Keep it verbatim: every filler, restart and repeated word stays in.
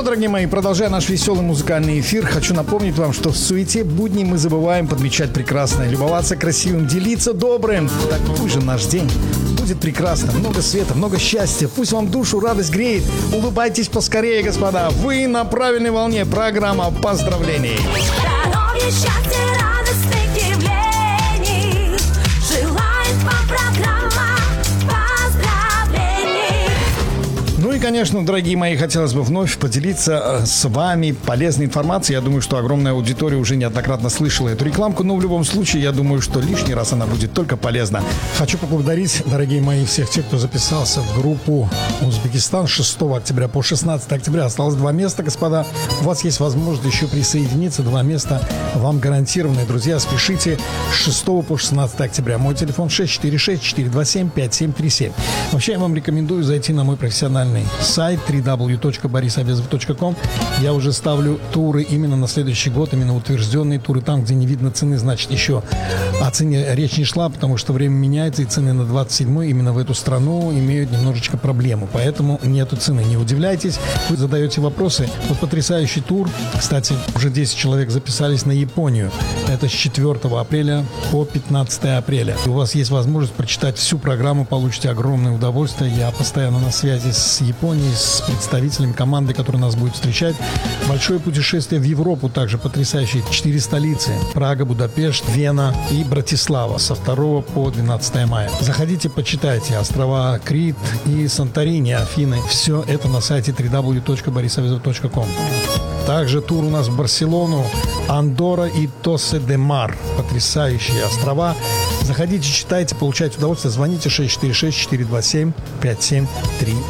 что, дорогие мои, продолжая наш веселый музыкальный эфир, хочу напомнить вам, что в суете будней мы забываем подмечать прекрасное, любоваться красивым, делиться добрым. Так пусть же наш день будет прекрасно. Много света, много счастья. Пусть вам душу радость греет. Улыбайтесь поскорее, господа. Вы на правильной волне. Программа поздравлений. Здоровье, счастье, радостных явлений желает вам программа поздравлений. Ну и, конечно, дорогие мои, хотелось бы вновь поделиться с вами полезной информацией. Я думаю, что огромная аудитория уже неоднократно слышала эту рекламку, но в любом случае, я думаю, что лишний раз она будет только полезна. Хочу поблагодарить, дорогие мои, всех тех, кто записался в группу «Узбекистан» с шестого октября по шестнадцатое октября. Осталось два места, господа. У вас есть возможность еще присоединиться. Два места вам гарантированы. Друзья, спешите с шестого по шестнадцатое октября. Мой телефон шесть четыре шесть четыре два семь пять семь три семь. Вообще, я вам рекомендую зайти на мой профессиональный сайт дабл ю дабл ю дабл ю точка борис авезов точка ком. Я уже ставлю туры именно на следующий год, именно утвержденные туры. Там, где не видно цены, значит, еще о цене речь не шла, потому что время меняется, и цены на двадцать седьмой именно в эту страну имеют немножечко проблему. Поэтому нету цены. Не удивляйтесь. Вы задаете вопросы. Вот потрясающий тур. Кстати, уже десять человек записались на Японию. Это с четвёртого апреля по пятнадцатое апреля. И у вас есть возможность прочитать всю программу, получите огромное удовольствие. Я постоянно на связи с Японией, с представителями команды, которая нас будет встречать. Большое путешествие в Европу также потрясающее. Четыре столицы. Прага, Будапешт, Вена и Братислава со второго по двенадцатое мая. Заходите, почитайте. Острова Крит и Санторини, Афины. Все это на сайте дабл ю дабл ю дабл ю точка борис авезов точка ком. Также тур у нас в Барселону, Андорра и Тосе-де-Мар. Потрясающие острова. Заходите, читайте, получайте удовольствие. Звоните шесть четыре шесть четыре два семь пять семь три